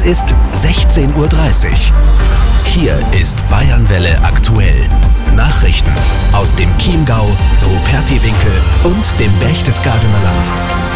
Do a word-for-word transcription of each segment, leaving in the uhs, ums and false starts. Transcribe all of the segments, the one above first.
ist sechzehn Uhr dreißig. Hier ist Bayernwelle aktuell. Nachrichten aus dem Chiemgau, Rupertiwinkel und dem Berchtesgadener Land.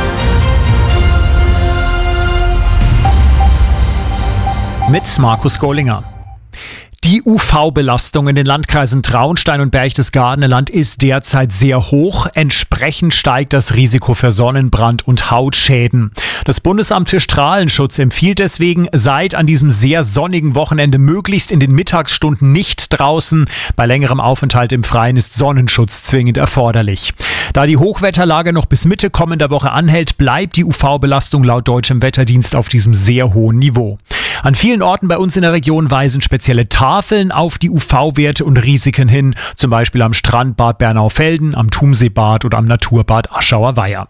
Mit Markus Gollinger. Die U V-Belastung in den Landkreisen Traunstein und Berchtesgadener Land ist derzeit sehr hoch. Entsprechend steigt das Risiko für Sonnenbrand und Hautschäden. Das Bundesamt für Strahlenschutz empfiehlt deswegen, seid an diesem sehr sonnigen Wochenende möglichst in den Mittagsstunden nicht draußen. Bei längerem Aufenthalt im Freien ist Sonnenschutz zwingend erforderlich. Da die Hochwetterlage noch bis Mitte kommender Woche anhält, bleibt die U V-Belastung laut Deutschem Wetterdienst auf diesem sehr hohen Niveau. An vielen Orten bei uns in der Region weisen spezielle Tafeln auf die U V-Werte und Risiken hin, zum Beispiel am Strandbad Bernaufelden, am Thumseebad oder am Naturbad Aschauer Weiher.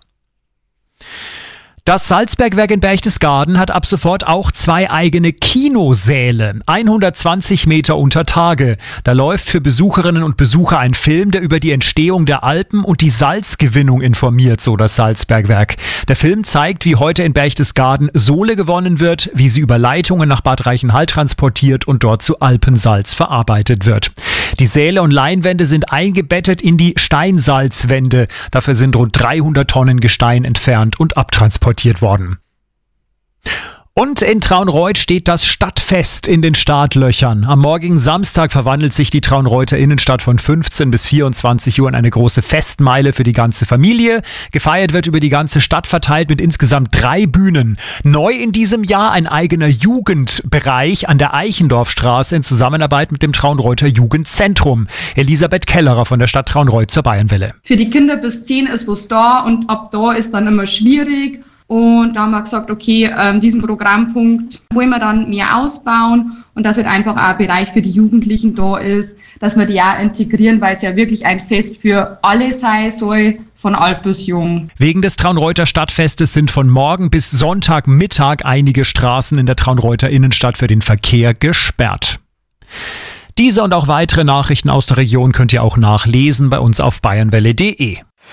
Das Salzbergwerk in Berchtesgaden hat ab sofort auch zwei eigene Kinosäle, hundertzwanzig Meter unter Tage. Da läuft für Besucherinnen und Besucher ein Film, der über die Entstehung der Alpen und die Salzgewinnung informiert, so das Salzbergwerk. Der Film zeigt, wie heute in Berchtesgaden Sohle gewonnen wird, wie sie über Leitungen nach Bad Reichenhall transportiert und dort zu Alpensalz verarbeitet wird. Die Säle und Leinwände sind eingebettet in die Steinsalzwände. Dafür sind rund dreihundert Tonnen Gestein entfernt und abtransportiert worden. Und in Traunreut steht das Stadtfest in den Startlöchern. Am morgigen Samstag verwandelt sich die Traunreuter Innenstadt von fünfzehn bis vierundzwanzig Uhr in eine große Festmeile für die ganze Familie. Gefeiert wird über die ganze Stadt verteilt mit insgesamt drei Bühnen. Neu in diesem Jahr ein eigener Jugendbereich an der Eichendorfstraße in Zusammenarbeit mit dem Traunreuter Jugendzentrum. Elisabeth Kellerer von der Stadt Traunreut zur Bayernwelle. Für die Kinder bis zehn ist was da und ab da ist dann immer schwierig. Und da haben wir gesagt, okay, ähm, diesen Programmpunkt wollen wir dann mehr ausbauen und dass halt einfach auch ein Bereich für die Jugendlichen da ist, dass wir die auch integrieren, weil es ja wirklich ein Fest für alle sein soll, von alt bis jung. Wegen des Traunreuter Stadtfestes sind von morgen bis Sonntagmittag einige Straßen in der Traunreuter Innenstadt für den Verkehr gesperrt. Diese und auch weitere Nachrichten aus der Region könnt ihr auch nachlesen bei uns auf bayernwelle punkt de.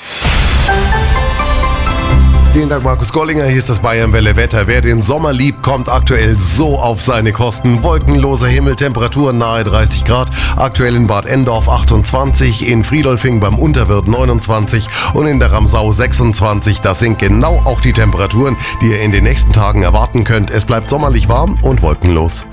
Vielen Dank, Markus Gollinger. Hier ist das Bayernwelle Wetter. Wer den Sommer liebt, kommt aktuell so auf seine Kosten. Wolkenloser Himmel, Temperaturen nahe dreißig Grad. Aktuell in Bad Endorf achtundzwanzig, in Friedolfing beim Unterwirt neunundzwanzig und in der Ramsau sechsundzwanzig. Das sind genau auch die Temperaturen, die ihr in den nächsten Tagen erwarten könnt. Es bleibt sommerlich warm und wolkenlos.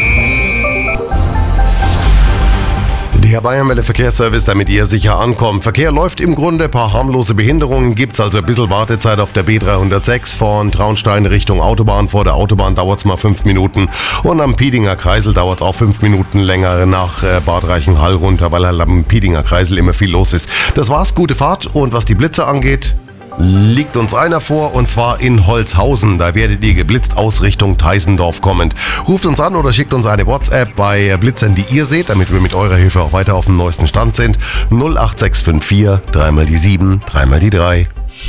Der Bayernwelle Verkehrsservice, damit ihr sicher ankommt. Verkehr läuft im Grunde, ein paar harmlose Behinderungen gibt's, also ein bisschen Wartezeit auf der B dreihundertsechs von Traunstein Richtung Autobahn. Vor der Autobahn dauert's mal fünf Minuten und am Piedinger Kreisel dauert's auch fünf Minuten länger nach Bad Reichenhall runter, weil halt am Piedinger Kreisel immer viel los ist. Das war's, gute Fahrt und was die Blitze angeht, liegt uns einer vor und zwar in Holzhausen. Da werdet ihr geblitzt aus Richtung Teisendorf kommend. Ruft uns an oder schickt uns eine WhatsApp bei Blitzern, die ihr seht, damit wir mit eurer Hilfe auch weiter auf dem neuesten Stand sind. null acht sechs fünf vier, dreimal die sieben, dreimal die drei.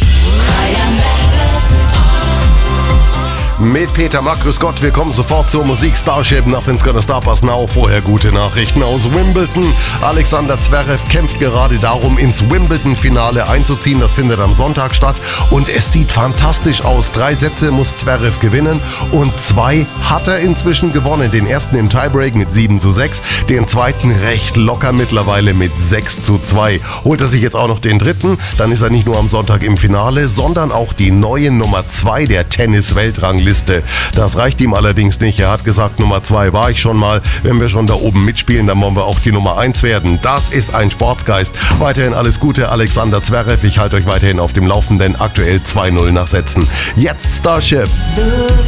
Mit Peter Mack, grüß Gott, wir kommen sofort zur Musik. Starship, Nothing's Gonna Stop Us Now. Vorher gute Nachrichten aus Wimbledon. Alexander Zverev kämpft gerade darum, ins Wimbledon-Finale einzuziehen. Das findet am Sonntag statt und es sieht fantastisch aus. Drei Sätze muss Zverev gewinnen und zwei hat er inzwischen gewonnen. Den ersten im Tiebreak mit sieben zu sechs, den zweiten recht locker mittlerweile mit sechs zu zwei. Holt er sich jetzt auch noch den dritten, dann ist er nicht nur am Sonntag im Finale, sondern auch die neue Nummer zwei der Tennis-Weltrangliste. Das reicht ihm allerdings nicht. Er hat gesagt, Nummer zwei war ich schon mal. Wenn wir schon da oben mitspielen, dann wollen wir auch die Nummer eins werden. Das ist ein Sportsgeist. Weiterhin alles Gute, Alexander Zverev. Ich halte euch weiterhin auf dem Laufenden. Aktuell zwei null nach Sätzen. Jetzt Starship.